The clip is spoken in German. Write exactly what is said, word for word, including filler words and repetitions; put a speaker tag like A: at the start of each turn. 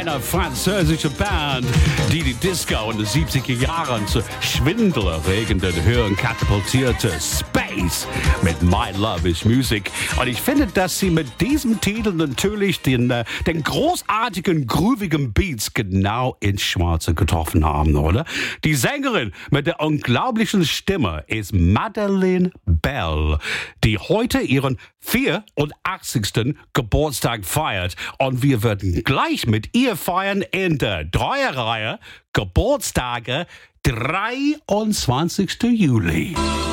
A: Eine französische Band, die die Disco in den siebziger Jahren zu schwindelerregenden Höhen katapultierte. Space mit My Love is Music. Und ich finde, dass sie mit diesem Titel natürlich den, äh, den großartigen, groovigen Beats genau ins Schwarze getroffen haben, oder? Die Sängerin mit der unglaublichen Stimme ist Madeleine Bell, die heute ihren vierundachtzigsten Geburtstag feiert. Und wir werden gleich mit ihr feiern in der Dreierreihe Geburtstage dreiundzwanzigsten Juli.